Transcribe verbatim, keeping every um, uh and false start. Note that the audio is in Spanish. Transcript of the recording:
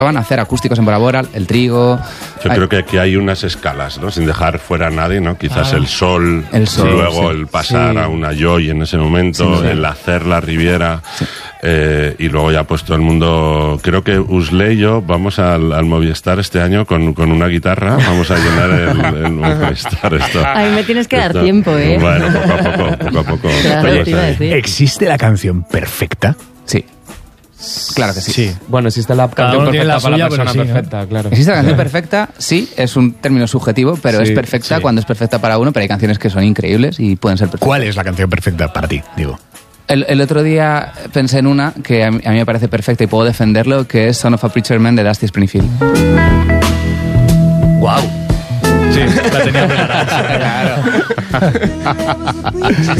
van a hacer acústicos en Bora Bora, el Trigo. Yo hay... creo que aquí hay unas escalas, ¿no? Sin dejar fuera a nadie, ¿no? Quizás ah, el sol, el sol, luego sí. el pasar sí. a una Joy en ese momento, sí, sí. el hacer la Riviera, sí. eh, y luego ya pues todo el mundo. Creo que Usley y yo vamos al, al Movistar este año con, con una guitarra, vamos a llenar el, el Movistar. Esto, Ahí me tienes que esto, dar tiempo, ¿eh? Bueno, poco a poco, poco a poco. Claro, te iba a decir. ¿Existe la canción perfecta? Sí. Claro que sí. sí. Bueno, existe la canción perfecta la para suya, la persona sí, perfecta, ¿eh? Claro. Existe la canción perfecta, sí, es un término subjetivo, pero sí, es perfecta sí. cuando es perfecta para uno, pero hay canciones que son increíbles y pueden ser perfectas. ¿Cuál es la canción perfecta para ti, digo? El, el otro día pensé en una que a mí, a mí me parece perfecta y puedo defenderlo, que es Son of a Preacher Man de Dusty Springfield. ¡Guau! Wow. Sí, la tenía preparada. Claro.